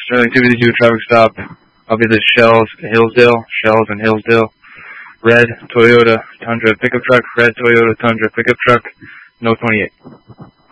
Sterling 252 traffic stop. I'll be the Shells and Hillsdale. Red Toyota Tundra pickup truck. Red Toyota Tundra pickup truck. No 28.